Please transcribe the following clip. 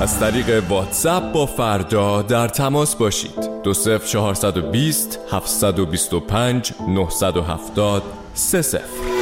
از طریق واتساپ با فردا در تماس باشید. 20420 725 970 30.